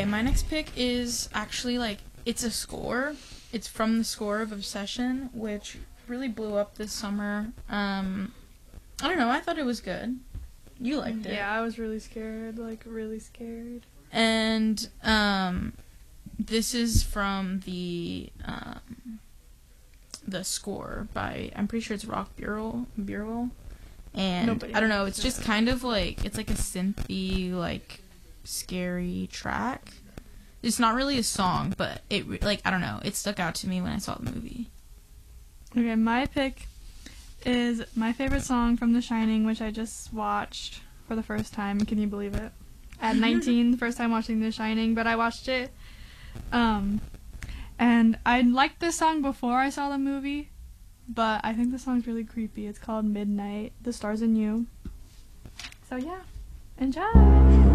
my next pick is actually, like, it's a score. It's from the score of Obsession, which really blew up this summer. I don't know, I thought it was good. You liked it. Yeah, I was really scared, like, really scared. And, this is from the score by, I'm pretty sure it's Rock Bureau. And, Nobody I don't know, it's knows just that. kind of, like, it's like a synthy, like, scary track. It's not really a song, but it, like, I don't know, it stuck out to me when I saw the movie. Okay, my pick is my favorite song from The Shining, which I just watched for the first time. Can you believe it? At 19, the first time watching The Shining, but I watched it. And I liked this song before I saw the movie, but I think the song's really creepy. It's called Midnight, The Stars and You. So yeah, enjoy!